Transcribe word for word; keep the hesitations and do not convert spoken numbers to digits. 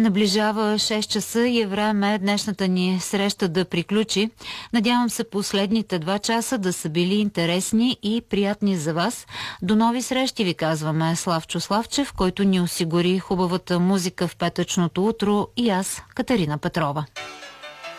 Наближава шест часа и е време днешната ни среща да приключи. Надявам се последните два часа да са били интересни и приятни за вас. До нови срещи ви казваме Славчо Славчев, който ни осигури хубавата музика в петъчното утро, и аз, Катерина Петрова.